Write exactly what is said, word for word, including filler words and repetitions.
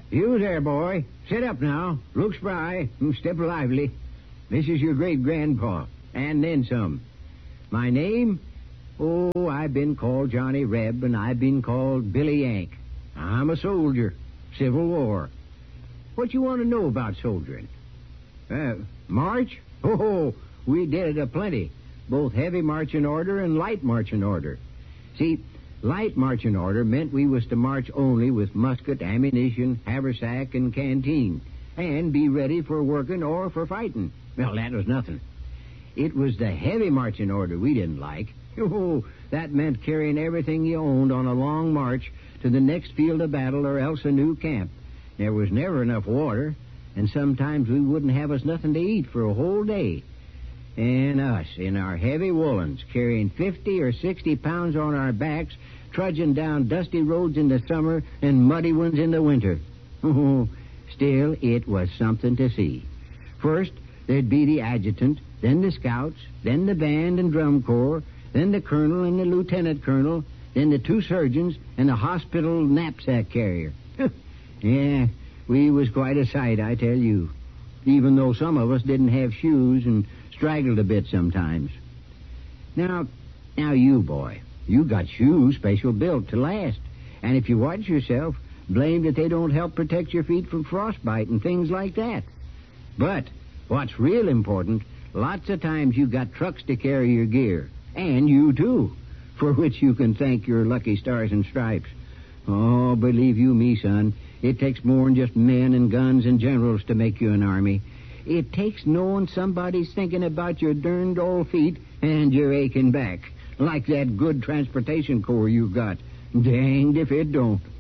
You there, boy. Sit up now. Look spry. Step lively. This is your great-grandpa, and then some. My name? Oh, I've been called Johnny Reb, and I've been called Billy Yank. I'm a soldier. Civil War. What you want to know about soldiering? Uh, march? Oh, we did it a-plenty. Both heavy marching order and light marching order. See, light marching order meant we was to march only with musket, ammunition, haversack, and canteen, and be ready for working or for fighting. Well, that was nothing. It was the heavy marching order we didn't like. Oh, that meant carrying everything you owned on a long march to the next field of battle or else a new camp. There was never enough water, and sometimes we wouldn't have us nothing to eat for a whole day. And us, in our heavy woolens, carrying fifty or sixty pounds on our backs, trudging down dusty roads in the summer and muddy ones in the winter. Oh, still, it was something to see. First, there'd be the adjutant, then the scouts, then the band and drum corps, then the colonel and the lieutenant colonel, then the two surgeons and the hospital knapsack carrier. Yeah, we was quite a sight, I tell you, even though some of us didn't have shoes and straggled a bit sometimes. Now, now you, boy, you got shoes special built to last, and if you watch yourself, blame that they don't help protect your feet from frostbite and things like that. But what's real important, lots of times you got trucks to carry your gear, and you too, for which you can thank your lucky stars and stripes. Oh, believe you me, son, it takes more than just men and guns and generals to make you an army. It takes knowing somebody's thinking about your derned old feet and your aching back, like that good transportation corps you got. Danged if it don't.